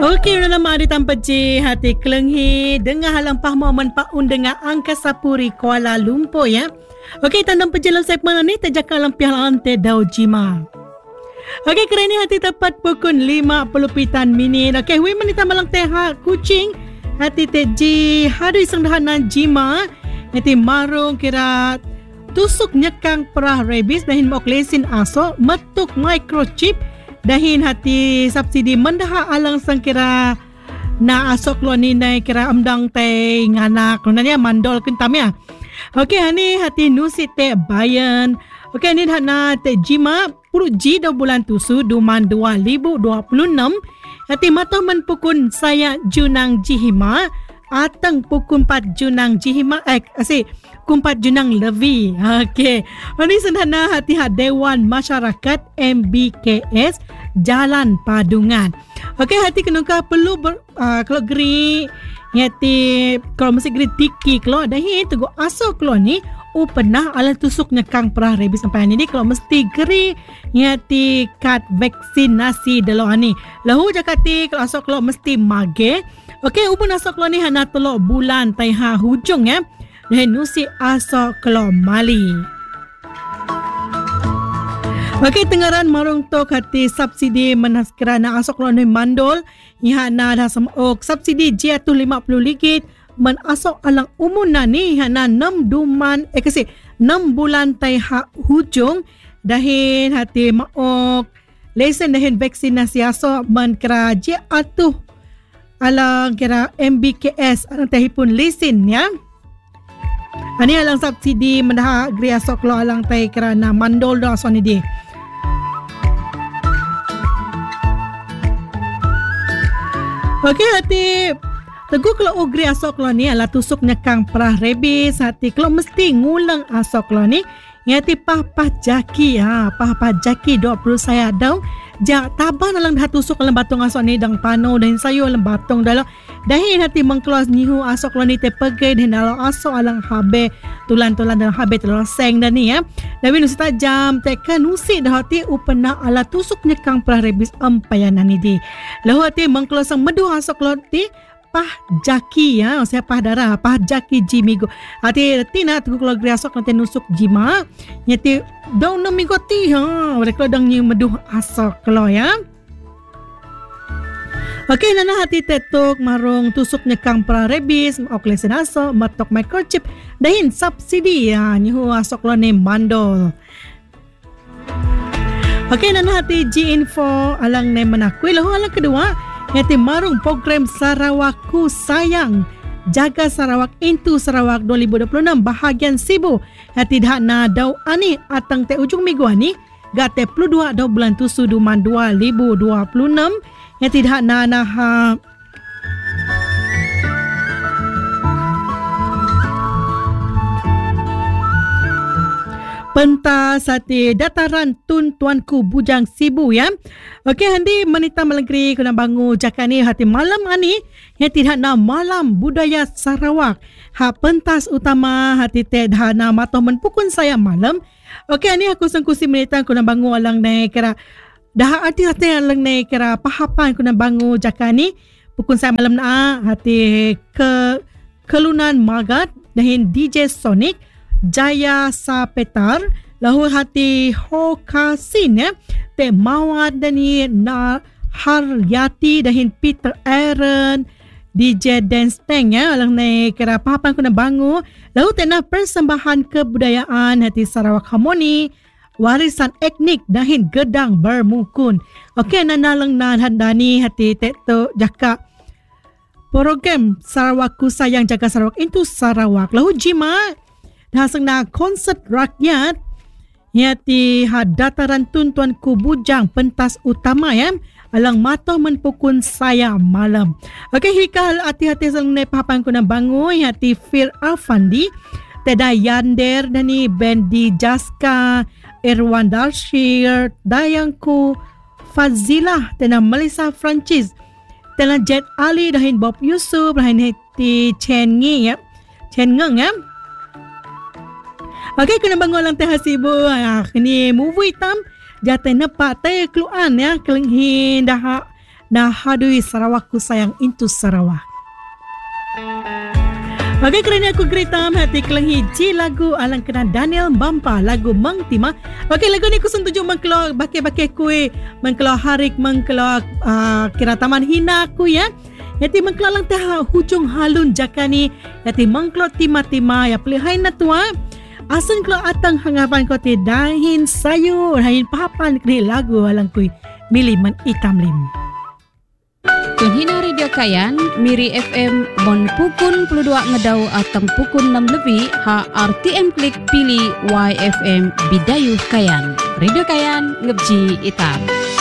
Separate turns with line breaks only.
Okey, udah lama ada tanpa je hati kelenghi dengar halang pahmoman paun dengan Angkasa Puri Kuala Lumpur ya. Okey, tandang pejalan segmen ni terjaka lampiah lantai Dau Jima. Okey, keren ni hati tepat pukul 50 minit. Okey, hui menita malang teh kucing hati teji hadui sengdahanan Jima. Nanti marung kira tusuk nyekang perah rabies dahin moklesin aso metuk microchip dahin hati subsidi mendah alang sangkira na asok lo ni nai kira amdang teh nganak nanya mandol kentam ya. Okey, hani hati nusi teh bayan. Okey, ni hana teh Jima puruk G 2 bulan tusu duman 2026 hati matoh men pukun saya junang jihima atang pukul 4 junang jihima asyik kumpat junang levi. Okey, ini sederhana hati Dewan Masyarakat MBKS Jalan Padungan. Okey, hati kenukah perlu kalau geri hati kalau mesti geri tiki kalau dah tu aso kalau ni pernah ala tusuk nyekang perah rabies sampai ni kalau mesti geri hati kad vaksinasi delo ni lahu jakati kalau aso kalau mesti mage. Okey, upun aso kalau ni hana telok bulan taiha hujung ya dan nusi aso kalau mali. Okey, tengaran marung tok hati subsidi menas kerana asok lo ni mandol ihana dah semok subsidi jatuh RM50 men asok alang umuna ni ihana 6 duman 6 bulan tai hujung dahin hati maok lesen dahin vaksinasi asok men kera jatuh alang kira MBKS alang tahipun lesen ya. Ani alang subsidi mendah gri asok lo alang tai kerana mandol do asok ni dia. Okey, hati teguh kalau ogri asok lo ni ala tusuk nyekang perah rabies hati kalau mesti ngulang asok lo ni hati pah jaki pah jaki 20 saya daun jak taban alang dah tusuk alang batung asok ni dang pano dan sayu alang batung dalam dahin hati mengkeluas nihu asok lo ni te pegai dan dalam asok alang habe tulan-tulan dalam habe telur seng dan ni ya tapi nusi tajam tekan nusi dah hati upena ala tusuk nyekang perah rabies ampayanan ni di lahu hati mengkeluas ang medu asok lo ti pah jaki ya saya pah darah pah jaki jimigo hati tina tu kalau griasok nanti nusuk jima nyati daun namigo ti mereka dang nyi meduh asok lo ya. Okey, nana hati tetuk marung tusuk nyekang perah rabies oklesen asok matok microchip dahin subsidi ya nyihu asok lo ni mandol. Okey, nana hati G info alang ne menakui lahu alang kedua yaitu marung program Sarawakku Sayang Jaga Sarawak Into Sarawak 2026 bahagian Sibu hati dah na dau ani atang te ujung minggu ani gate 22 dau bulan tusu duman 2026 yaitu dah na ha pentas hati dataran Tun Tuanku Bujang Sibu ya. Okey, handi menita melengkeri kena bangun jakani hati malam ani yang tidak na malam budaya Sarawak. Ha pentas utama hati te dah na matoh menpukun saya malam. Okey, ani aku sengkusi menita kena bangun alang naik kira dah hati-hati alang naik kira pahapan kena bangun jakani pukun saya malam na hati kelunan Magat dahin DJ Sonic Jaya Sapetar lahu hati Hokasin ya te Mawad dani na Haryati dahin Peter Aaron DJ Dance Tang ya alang ne kira papan kuna bangu lahu tena persembahan kebudayaan hati Sarawak Harmoni warisan etnik dahin Gedang Bermukun. Okey, nanalang nan handani hati teto jaka program Sarawakku Sayang Jaga Sarawak Into Sarawak lahu Jima dah sengna konsert rakyat yaitu dataran Tun Tuanku Bujang pentas utama ya alang matoh menpukun saya malam. Okey, hikal hati-hati sengna papan kuna bangun yaitu Fir Afandi teda Yander dani Bendi Jaska Irwan Darshir Dayangku Fazilah tena Melissa Francis tena Jet Ali dahin Bob Yusuf dahin hati Chen Ngi ya Chen Ngeng ya. Okey, kena bangun lang teh hasibu. Kini movie tam jatay na patay kluan ya kelenghin dah na hadui Sarawakku sayang intu Sarawak. Okey, kerana aku geritam hati kelang hiji lagu alang kena Daniel Bampa, lagu Mang Tima. Okey, lagu ni kusun tuju mengkeluar bakal-bakal kuih, mengkeluar harik, mengkeluar kira taman hina aku ya. Yati mengkeluar lang teh hujung halun jakani, yati mengkeluar tima-tima ya pelihai na tua. Asan keluar atang hangapan ko ti dahin sayur, dahin papan kri lagu alang kuih milih men itam lim.
Tunhina Radio Kayan, Miri FM, Bon Pukun 22 Ngedau atang Pukun 6 lebih, ha RTM Klik pilih YFM Bidayuh Kayan. Radio Kayan, ngebji itam.